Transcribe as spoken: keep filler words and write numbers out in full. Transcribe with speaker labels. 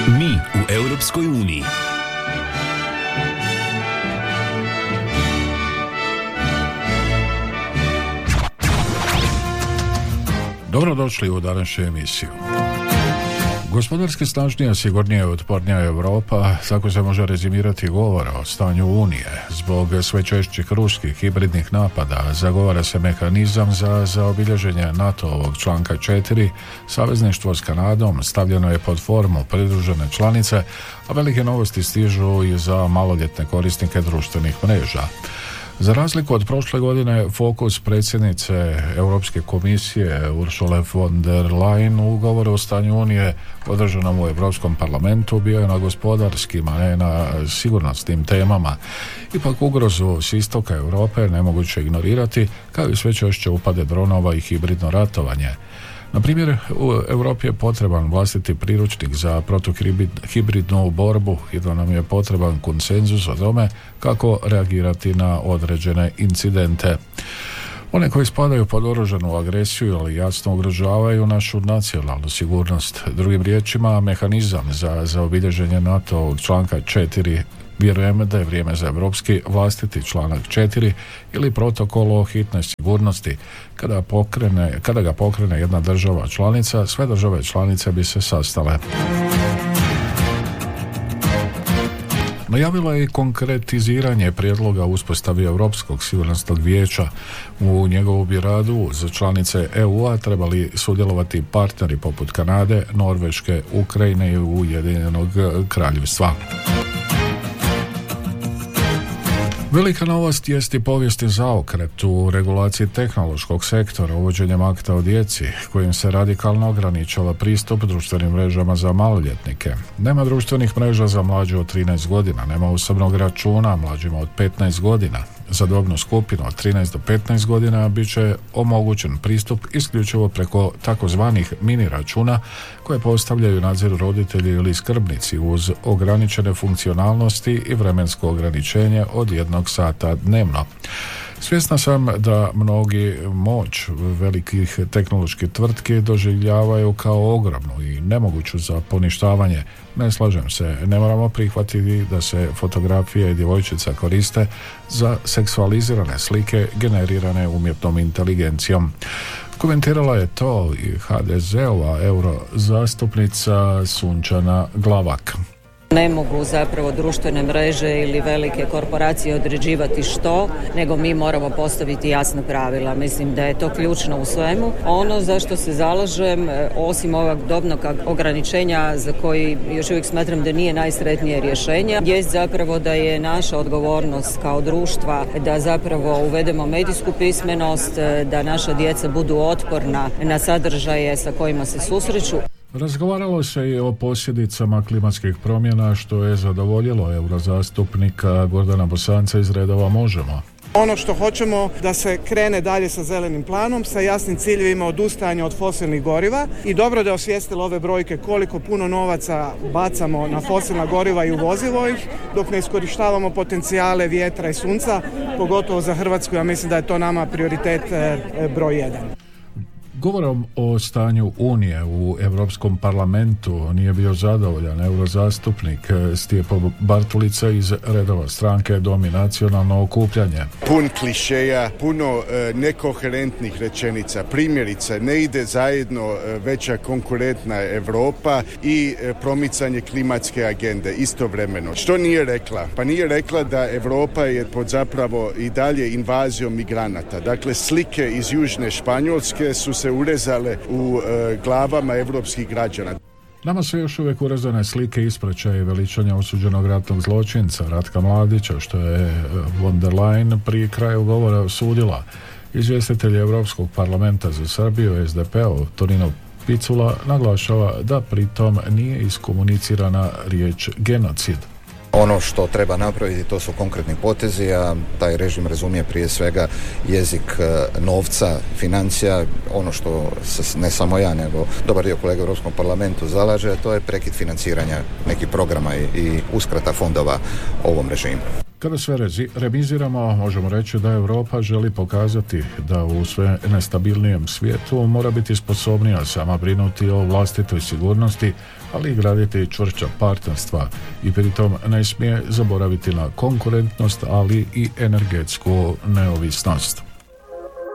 Speaker 1: Mi u Europskoj uniji.
Speaker 2: Dobrodošli u današnju emisiju. Gospodarski snažnija, sigurnija i otpornija Europa, tako se može rezimirati govora o stanju Unije. Zbog sve češćih ruskih hibridnih napada zagovara se mehanizam za zaobilježenje NATO-ovog članka četiri. Savezništvo s Kanadom stavljeno je pod formu pridružene članice, a velike novosti stižu i za maloljetne korisnike društvenih mreža. Za razliku od prošle godine, fokus predsjednice Europske komisije Ursule von der Leyen u ugovoru o stanju Unije održanom u Europskom parlamentu bio je na gospodarskim, a ne na sigurnosnim temama. Ipak ugrozu s istoka Europe nemoguće ignorirati, kao i sve češće upade dronova i hibridno ratovanje. Na primjer, u Europi je potreban vlastiti priručnik za protuhibridnu borbu i da nam je potreban konsenzus o tome kako reagirati na određene incidente. One koji spadaju pod oružanu agresiju, ali jasno ugrožavaju našu nacionalnu sigurnost. Drugim riječima, mehanizam za zaobilježenje NATO-ovog članka četiri. Vjerujemo da je vrijeme za europski vlastiti članak četiri ili protokol o hitnoj sigurnosti. Kada, pokrene, kada ga pokrene jedna država članica, sve države članice bi se sastale. Najavilo je i konkretiziranje prijedloga uspostavi Europskog sigurnosnog vijeća. U njegovu bi radu za članice E U-a trebali sudjelovati partneri poput Kanade, Norveške, Ukrajine i Ujedinjenog Kraljevstva. Velika novost jest i povijesni zaokret u regulaciji tehnološkog sektora uvođenjem akta o djeci, kojim se radikalno ograničava pristup društvenim mrežama za maloljetnike. Nema društvenih mreža za mlađe od trinaest godina, nema osobnog računa mlađima od petnaest godina. Za dobnu skupinu od trinaest do petnaest godina bit će omogućen pristup isključivo preko takozvanih mini računa koje postavljaju nadziru roditelji ili skrbnici uz ograničene funkcionalnosti i vremensko ograničenje od jednog sata dnevno. Svjesna sam da mnogi moć velikih tehnoloških tvrtki doživljavaju kao ogromnu i nemoguću za poništavanje. Ne slažem se, ne moramo prihvatiti da se fotografije djevojčica koriste za seksualizirane slike generirane umjetnom inteligencijom. Komentirala je to i ha de ze-ova eurozastupnica Sunčana Glavak.
Speaker 3: Ne mogu zapravo društvene mreže ili velike korporacije određivati što, nego mi moramo postaviti jasna pravila. Mislim da je to ključno u svemu. Ono za što se zalažem, osim ovog dobnog ograničenja za koji još uvijek smatram da nije najsretnije rješenje, je zapravo da je naša odgovornost kao društva da zapravo uvedemo medijsku pismenost, da naša djeca budu otporna na sadržaje sa kojima se susreću.
Speaker 2: Razgovaralo se i o posljedicama klimatskih promjena, što je zadovoljilo eurozastupnika Gordana Bosanca iz redova Možemo.
Speaker 4: Ono što hoćemo da se krene dalje sa zelenim planom, sa jasnim ciljevima odustajanja od fosilnih goriva i dobro da je osvijestilo ove brojke koliko puno novaca bacamo na fosilna goriva i uvozimo ih, dok ne iskorištavamo potencijale vjetra i sunca, pogotovo za Hrvatsku. Ja mislim da je to nama prioritet broj jedan.
Speaker 2: Govorom o stanju Unije u Europskom parlamentu nije bio zadovoljan eurozastupnik Stjepo Bartulica iz redova stranke Dom i nacionalno okupljanje.
Speaker 5: Pun klišeja, puno e, nekoherentnih rečenica. Primjerice, ne ide zajedno e, veća konkurentna Europa i e, promicanje klimatske agende istovremeno. Što nije rekla? Pa nije rekla da Europa je pod zapravo i dalje invazijom migranata. Dakle, slike iz južne Španjolske su se urezale u e, glavama europskih građana.
Speaker 2: Nama su još uvijek urezane slike ispraćaja i veličanja osuđenog ratnog zločinca Ratka Mladića, što je von der Leyen pri kraju govora osudila. Izvjestitelj Europskog parlamenta za Srbiju, es de pe-ov Tonino Picula, naglašava da pritom nije iskomunicirana riječ genocid.
Speaker 6: Ono što treba napraviti, to su konkretni potezi, a taj režim razumije prije svega jezik novca, financija. Ono što se, ne samo ja, nego dobar dio kolega u Europskom parlamentu zalaže, to je prekid financiranja nekih programa i, i uskrata fondova ovom režimu.
Speaker 2: Kada sve rezi, remiziramo, možemo reći da Europa želi pokazati da u sve nestabilnijem svijetu mora biti sposobnija sama brinuti o vlastitoj sigurnosti, ali i graditi čvršća partnerstva i pritom ne smije zaboraviti na konkurentnost, ali i energetsku neovisnost.